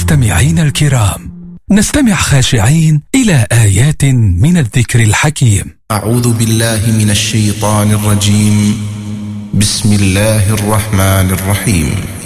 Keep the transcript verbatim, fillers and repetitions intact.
مستمعين الكرام، نستمع خاشعين إلى آيات من الذكر الحكيم. أعوذ بالله من الشيطان الرجيم. بسم الله الرحمن الرحيم.